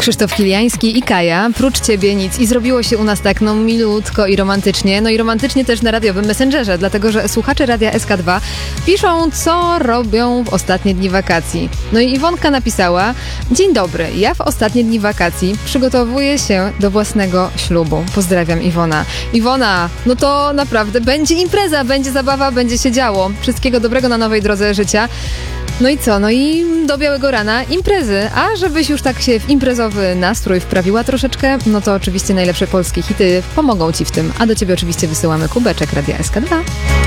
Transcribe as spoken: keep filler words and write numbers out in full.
Krzysztof Kiliański i Kaja. Prócz ciebie nic. I zrobiło się u nas tak, no milutko i romantycznie. No i romantycznie też na radiowym Messengerze, dlatego że słuchacze Radia S K dwa piszą, co robią w ostatnie dni wakacji. No i Iwonka napisała: dzień dobry, ja w ostatnie dni wakacji przygotowuję się do własnego ślubu. Pozdrawiam, Iwona. Iwona, no to naprawdę będzie impreza, będzie zabawa, będzie się działo. Wszystkiego dobrego na nowej drodze życia. No i co? No i do białego rana imprezy. A żebyś już tak się w imprezowy nastrój wprawiła troszeczkę, no to oczywiście najlepsze polskie hity pomogą ci w tym. A do ciebie oczywiście wysyłamy kubeczek Radia S K dwa.